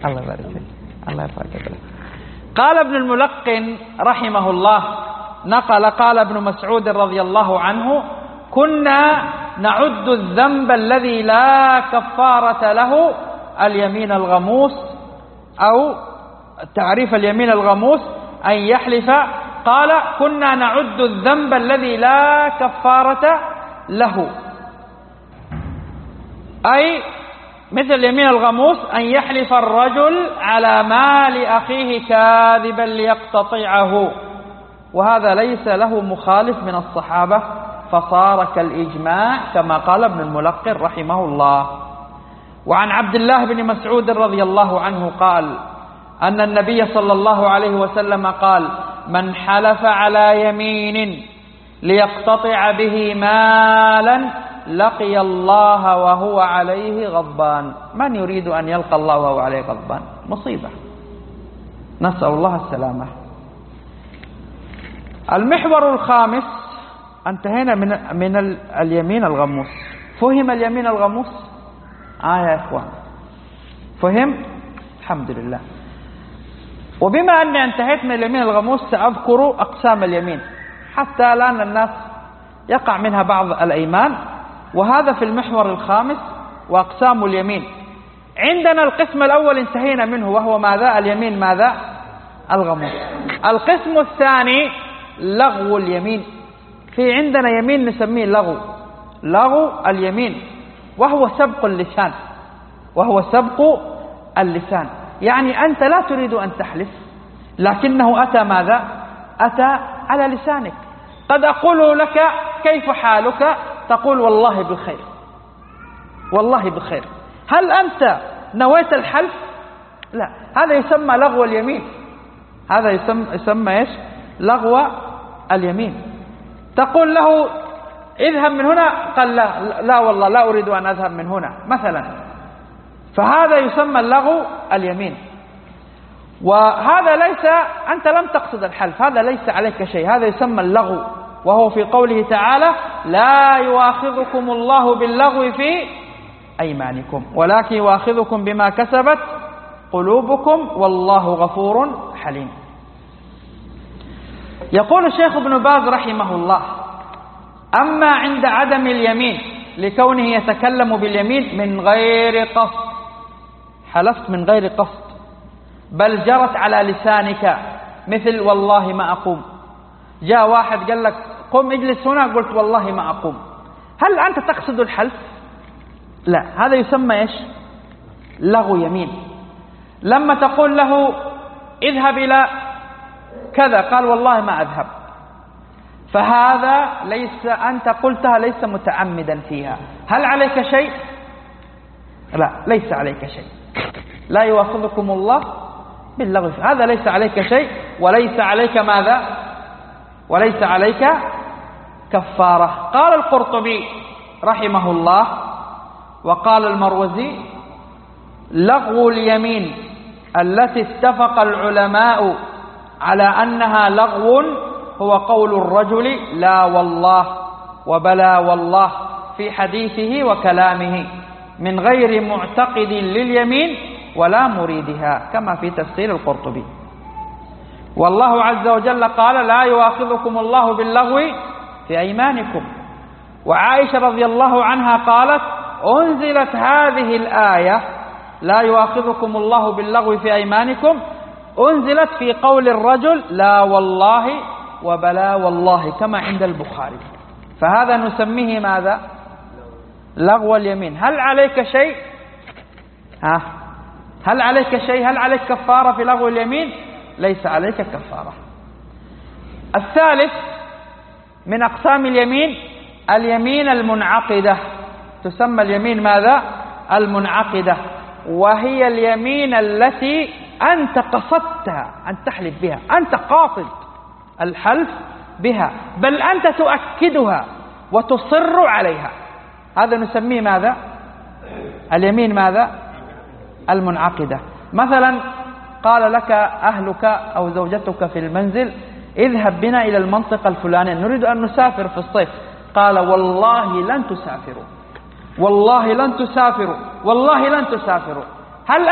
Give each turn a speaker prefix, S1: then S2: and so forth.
S1: الله يبارك فيك، الله يرفعك. قال ابن الملقن رحمه الله قال ابن مسعود رضي الله عنه: كنا نعد الذنب الذي لا كفارة له اليمين الغموس، أو تعريف اليمين الغموس أن يحلف. قال: كنا نعد الذنب الذي لا كفارة له، أي مثل اليمين الغموس أن يحلف الرجل على مال أخيه كاذبا ليقتطعه، وهذا ليس له مخالف من الصحابة، فصار كالإجماع كما قال ابن الملقن رحمه الله. وعن عبد الله بن مسعود رضي الله عنه قال أن النبي صلى الله عليه وسلم قال: من حلف على يمين ليقتطع به مالا لقي الله وهو عليه غضبان. من يريد أن يلقى الله وهو عليه غضبان؟ مصيبة، نسأل الله السلامة. المحور الخامس، انتهينا من اليمين الغموس. فهم اليمين الغموس؟ يا إخوان، فهم؟ الحمد لله. وبما أني انتهيت من اليمين الغموس سأذكر أقسام اليمين، حتى لأن الناس يقع منها بعض الأيمان، وهذا في المحور الخامس وأقسام اليمين. عندنا القسم الأول انتهينا منه، وهو ماذا؟ اليمين ماذا؟ الغموس. القسم الثاني لغو اليمين. في عندنا يمين نسميه لغو اليمين، وهو سبق اللسان، يعني أنت لا تريد أن تحلف، لكنه أتى ماذا؟ أتى على لسانك. قد أقول لك: كيف حالك؟ تقول: والله بخير، والله بخير. هل أنت نويت الحلف؟ لا، هذا يسمى لغو اليمين، هذا يسمى إيش؟ لغو اليمين. تقول له: اذهب من هنا، قال: لا والله لا أريد أن أذهب من هنا مثلا، فهذا يسمى لغو اليمين. وهذا ليس، أنت لم تقصد الحلف، هذا ليس عليك شيء، هذا يسمى اللغو، وهو في قوله تعالى: لا يؤاخذكم الله باللغو في أيمانكم ولكن يؤاخذكم بما كسبت قلوبكم والله غفور حليم. يقول الشيخ ابن باز رحمه الله: أما عند عدم اليمين لكونه يتكلم باليمين من غير قصد، حلفت من غير قصد بل جرت على لسانك، مثل والله ما أقوم. جاء واحد قال لك: قم اجلس هنا، قلت والله ما أقوم. هل أنت تقصد الحلف؟ لا، هذا يسمى إيش؟ لغو يمين. لما تقول له: اذهب إلى كذا، قال: والله ما أذهب، فهذا ليس، أنت قلتها ليس متعمدا فيها. هل عليك شيء؟ لا، ليس عليك شيء. لا يؤاخذكم الله باللغو، هذا ليس عليك شيء، وليس عليك ماذا؟ وليس عليك كفارة. قال القرطبي رحمه الله وقال المروزي: لغو اليمين التي اتفق العلماء على أنها لغو هو قول الرجل لا والله وبلا والله في حديثه وكلامه من غير معتقد لليمين ولا مريدها، كما في تفسير القرطبي. والله عز وجل قال: لا يؤاخذكم الله باللغو في أيمانكم. وعائشة رضي الله عنها قالت: أنزلت هذه الآية لا يؤاخذكم الله باللغو في أيمانكم، أنزلت في قول الرجل لا والله وبلا والله، كما عند البخاري. فهذا نسميه ماذا؟ لغو اليمين. هل عليك شيء؟ هل عليك شيء؟ هل عليك كفارة في لغو اليمين؟ ليس عليك كفارة. الثالث من أقسام اليمين اليمين المنعقدة، تسمى اليمين ماذا؟ المنعقدة، وهي اليمين التي أنت قصدتها أن تحلف بها، أنت قاصد الحلف بها، بل أنت تؤكدها وتصر عليها، هذا نسميه ماذا؟ اليمين ماذا؟ المنعقدة. مثلا قال لك أهلك أو زوجتك في المنزل: اذهب بنا إلى المنطقة الفلانية، نريد أن نسافر في الصيف. قال: والله لن تسافروا، والله لن تسافروا، والله لن تسافروا.